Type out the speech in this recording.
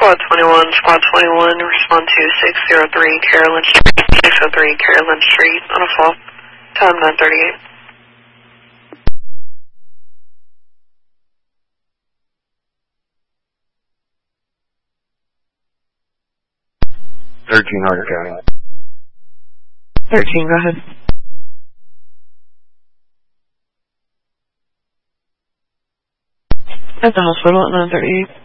Squad 21, respond to 603 Carolyn Street, 603 Carolyn Street on a fall. Time 9:38. Harder County. 13, go ahead. At the hospital at 9:38.